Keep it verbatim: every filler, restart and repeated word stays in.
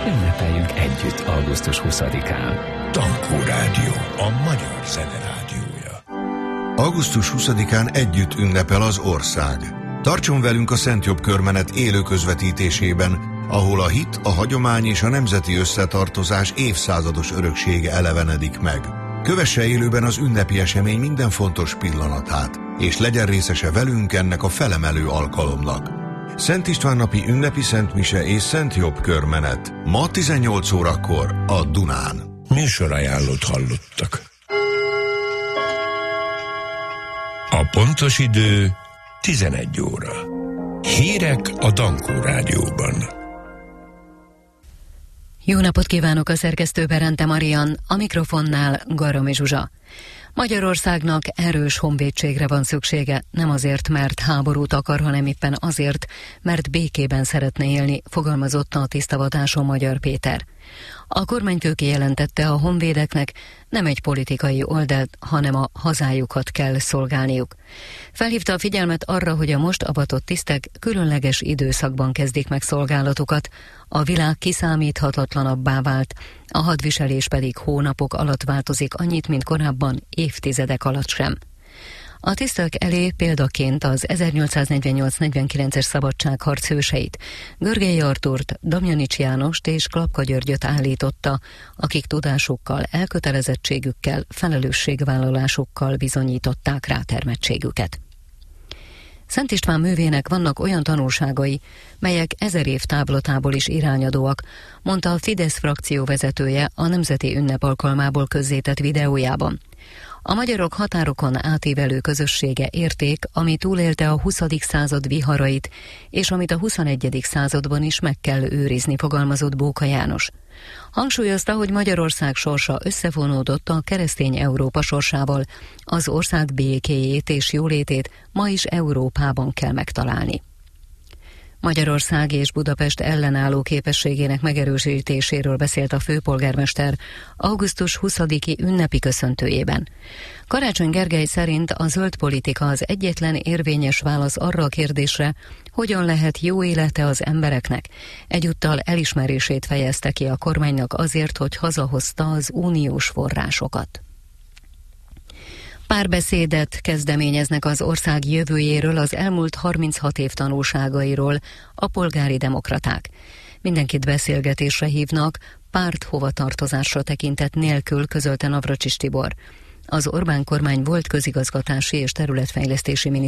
Ünnepeljünk együtt augusztus huszadikán. Tankó Rádió, a magyar zene rádiója. augusztus huszadikán együtt ünnepel az ország. Tartson velünk a Szent Jobb Körmenet élő közvetítésében, ahol a hit, a hagyomány és a nemzeti összetartozás évszázados öröksége elevenedik meg. Kövesse élőben az ünnepi esemény minden fontos pillanatát, és legyen részese velünk ennek a felemelő alkalomnak. Szent István napi ünnepi szentmise és Szent Jobb Körmenet. Ma tizennyolc órakor a Dunán. Műsorajánlót hallottak. A pontos idő tizenegy óra. Hírek a Dankó Rádióban. Jó napot kívánok, a szerkesztő Berente Marian, a mikrofonnál Garomi Zsuzsa. Magyarországnak erős honvédségre van szüksége, nem azért, mert háborút akar, hanem éppen azért, mert békében szeretne élni, fogalmazott a tisztavatáson Magyar Péter. A kormányfő kijelentette, a honvédeknek nem egy politikai oldalt, hanem a hazájukat kell szolgálniuk. Felhívta a figyelmet arra, hogy a most avatott tisztek különleges időszakban kezdik meg szolgálatukat, a világ kiszámíthatatlanabbá vált, a hadviselés pedig hónapok alatt változik annyit, mint korábban, évtizedek alatt sem. A tisztek elé példaként az ezernyolcszáznegyvennyolc-negyvenkilences szabadságharc hőseit, Görgei Artúrt, Damjanics Jánost és Klapka Györgyöt állította, akik tudásukkal, elkötelezettségükkel, felelősségvállalásukkal bizonyították rátermettségüket. Szent István művének vannak olyan tanulságai, melyek ezer év távlatából is irányadóak, mondta a Fidesz frakció vezetője a nemzeti ünnep alkalmából közzétett videójában. A magyarok határokon átívelő közössége érték, ami túlélte a huszadik század viharait, és amit a huszonegyedik században is meg kell őrizni, fogalmazott Bóka János. Hangsúlyozta, hogy Magyarország sorsa összefonódott a keresztény Európa sorsával, az ország békéjét és jólétét ma is Európában kell megtalálni. Magyarország és Budapest ellenálló képességének megerősítéséről beszélt a főpolgármester augusztus huszadiki ünnepi köszöntőjében. Karácsony Gergely szerint a zöld politika az egyetlen érvényes válasz arra a kérdésre, hogyan lehet jó élete az embereknek. Egyúttal elismerését fejezte ki a kormánynak azért, hogy hazahozta az uniós forrásokat. Párbeszédet kezdeményeznek az ország jövőjéről, az elmúlt harminchat év tanulságairól a polgári demokraták. Mindenkit beszélgetésre hívnak, párt hovatartozásra tekintet nélkül, közölte Navracsics Tibor. Az Orbán kormány volt közigazgatási és területfejlesztési miniszter